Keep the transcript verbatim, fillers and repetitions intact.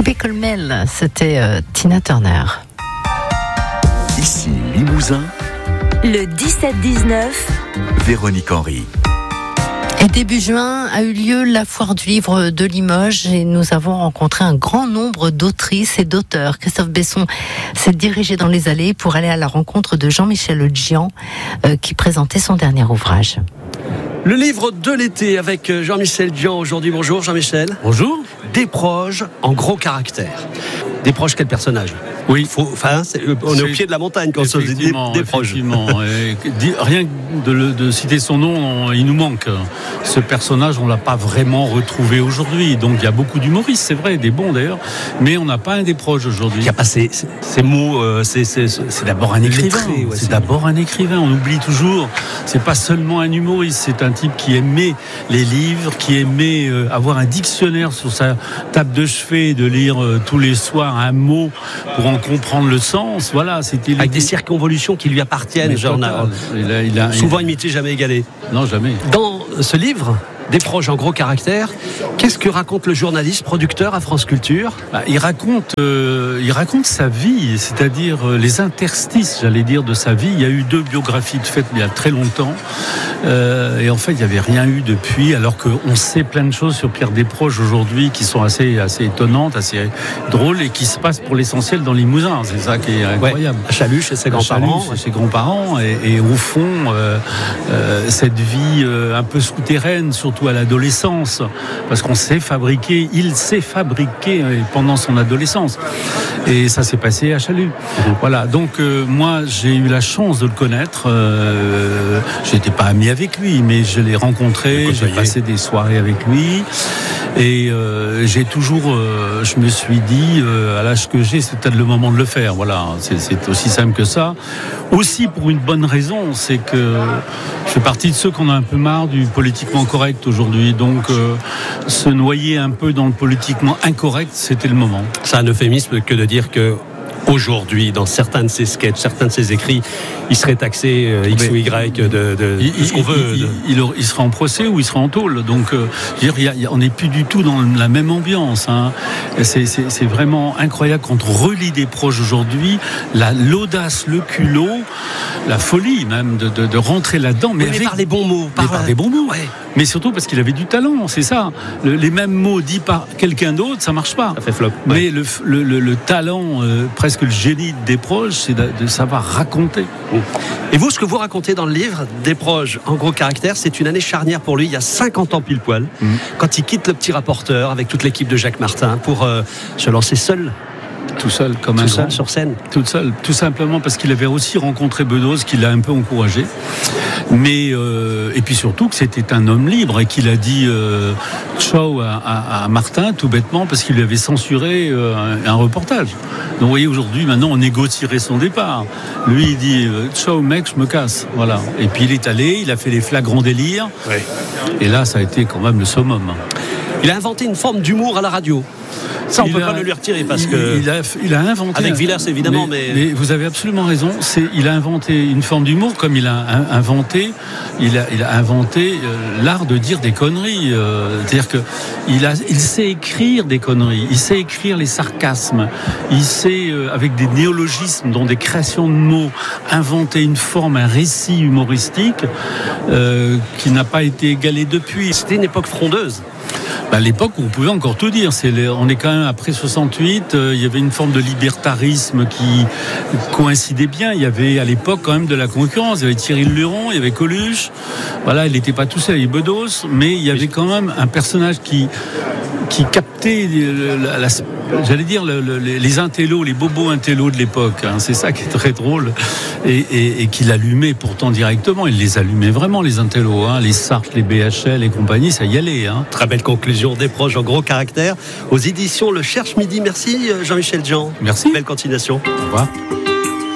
Happy Colmel, c'était euh, Tina Turner. Ici Limousin, le dix-sept dix-neuf, Véronique Henry. Et début juin a eu lieu la foire du livre de Limoges et nous avons rencontré un grand nombre d'autrices et d'auteurs. Christophe Besson s'est dirigé dans les allées pour aller à la rencontre de Jean-Michel Djian euh, qui présentait son dernier ouvrage. Le livre de l'été avec Jean-Michel Djian aujourd'hui. Bonjour Jean-Michel. Bonjour. Desproges en gros caractère. Desproges, quel personnage ? Oui. Faut, enfin, c'est, on est au pied de la montagne quand on se dit Desproges. Effectivement. Et, rien que de, de citer son nom, on, il nous manque. Ce personnage, on ne l'a pas vraiment retrouvé aujourd'hui. Donc il y a beaucoup d'humoristes, c'est vrai, des bons d'ailleurs, mais on n'a pas un Desproges aujourd'hui. Il n'y a pas ces, ces mots, euh, c'est, c'est, c'est d'abord un écrivain. Ouais, c'est, c'est d'abord un écrivain. On oublie toujours. C'est pas seulement un humoriste, c'est un type qui aimait les livres, qui aimait euh, avoir un dictionnaire sur sa table de chevet, de lire euh, tous les soirs un mot pour en comprendre le sens. Voilà, c'était avec des circonvolutions qui lui appartiennent. Genre, il a, il a, souvent il... imité, jamais égalé. Non, jamais. Dans ce livre, Desproges en gros caractère, qu'est-ce que raconte le journaliste producteur à France Culture ? bah, il, raconte, euh, il raconte sa vie, c'est-à-dire euh, les interstices, j'allais dire, de sa vie. Il y a eu deux biographies de faites il y a très longtemps. Euh, et en fait, il n'y avait rien eu depuis, alors qu'on sait plein de choses sur Pierre Desproges aujourd'hui qui sont assez, assez étonnantes, assez drôles et qui se passent pour l'essentiel dans Limousin. C'est ça qui est incroyable. Ouais, à Chalut, chez ses grands-parents. Chalut, chez ses grands-parents. Et, et au fond, euh, euh, cette vie euh, un peu souterraine, surtout à l'adolescence, parce qu'on s'est fabriqué, il s'est fabriqué pendant son adolescence. Et ça s'est passé à Chalut. Mmh. Voilà. Donc, euh, moi, j'ai eu la chance de le connaître. Euh, j'étais pas ami avec lui, mais je l'ai rencontré, j'ai passé des soirées avec lui. Et euh, j'ai toujours, euh, je me suis dit, euh, à l'âge que j'ai, c'est peut-être le moment de le faire. Voilà, c'est, c'est aussi simple que ça. Aussi pour une bonne raison, c'est que je fais partie de ceux qu'on a un peu marre du politiquement correct aujourd'hui. Donc, euh, se noyer un peu dans le politiquement incorrect, c'était le moment. C'est un euphémisme que de dire que aujourd'hui, dans certains de ses sketchs, certains de ses écrits, il serait taxé euh, X ou Y de, de, de il, ce qu'on veut. Il, il, il, il sera en procès ou il sera en tôle. Donc, euh, je veux dire, il y a, on n'est plus du tout dans la même ambiance. Hein. C'est, c'est, c'est vraiment incroyable quand on relit Desproges aujourd'hui, la, l'audace, le culot, la folie même de, de, de rentrer là-dedans. Mais, oui, mais avec, par les bons mots. Par, par des bons mots. Ouais. Mais surtout parce qu'il avait du talent, c'est ça. Le, les mêmes mots dits par quelqu'un d'autre, ça marche pas. Ça fait flop. Mais ouais. le, le, le, le talent, euh, presque le génie de Desproges, c'est de, de savoir raconter. Et vous, ce que vous racontez dans le livre, Desproges en gros caractère, c'est une année charnière pour lui, il y a cinquante ans pile poil, mmh. quand il quitte le petit rapporteur avec toute l'équipe de Jacques Martin pour euh, se lancer seul. Tout seul, comme tout un seul grand. sur scène. Tout seul, tout simplement parce qu'il avait aussi rencontré Bedos, qui l'a un peu encouragé. Mais euh, et puis surtout que c'était un homme libre et qu'il a dit euh, ciao à, à, à Martin tout bêtement parce qu'il lui avait censuré euh, un, un reportage. Donc vous voyez, aujourd'hui, maintenant, on négocierait son départ. Lui, il dit euh, ciao mec, je me casse. Voilà. Et puis il est allé, il a fait les flagrants délires. Oui. Et là, ça a été quand même le summum. Il a inventé une forme d'humour à la radio. Ça, on ne peut a, pas le lui retirer parce il, que. Il a, il a inventé. Avec Villers, évidemment, mais, mais. Mais vous avez absolument raison. C'est, il a inventé une forme d'humour, comme il a inventé. Il a, il a inventé euh, l'art de dire des conneries. Euh, c'est-à-dire que il a, il sait écrire des conneries. Il sait écrire les sarcasmes. Il sait, euh, avec des néologismes, dont des créations de mots, inventer une forme, un récit humoristique euh, qui n'a pas été égalé depuis. C'était une époque frondeuse. À l'époque où on pouvait encore tout dire, c'est les, on est quand même après soixante-huit, euh, il y avait une forme de libertarisme qui coïncidait bien. Il y avait à l'époque quand même de la concurrence. Il y avait Thierry Luron, il y avait Coluche. Voilà, il n'était pas tout seul, il y avait Bedos, mais il y avait quand même un personnage qui qui captait la, la, j'allais dire le, le, les intellos, les bobos intellos de l'époque. Hein. C'est ça qui est très drôle et, et, et qui l'allumait pourtant directement. Il les allumait vraiment, les intellos, hein. Les Sartre, les B H L et compagnie, ça y allait. Hein. Très belle conclusion, Desproges en gros caractère aux éditions Le Cherche Midi. Merci Jean-Michel Djian. Merci. Belle continuation. Au revoir.